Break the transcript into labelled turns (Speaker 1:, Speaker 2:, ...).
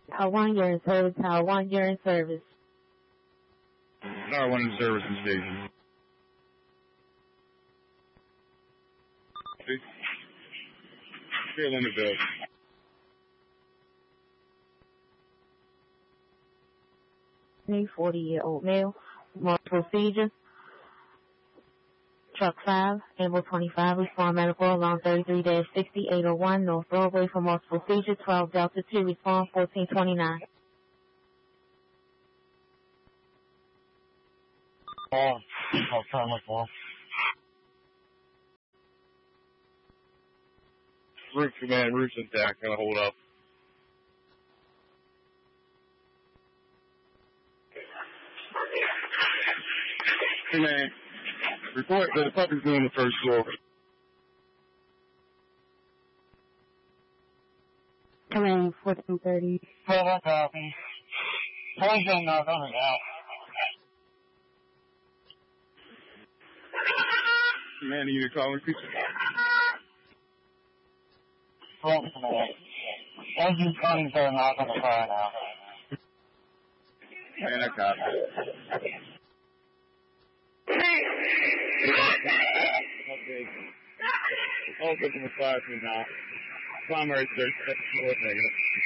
Speaker 1: Taiwan, you're in service. Taiwan, you're in service.
Speaker 2: Taiwan in service and station. Still in the bill.
Speaker 1: Me, 40-year-old male, multiple seizures. Truck 5, Able 25, respond medical along 33-60-801, North Broadway for multiple seizures, 12 Delta 2, respond 1429.
Speaker 2: I'll try my phone. Roof command, roof's intact, gonna hold up. Command, report that the puppy's doing the first floor.
Speaker 1: Command 1430.
Speaker 2: Well, copy. Please don't knock on it out. Command, you calling people? Well, as you coming to knock on the fire now. And I copy. Okay. All looking at 5 now. Primary search, second floor negative.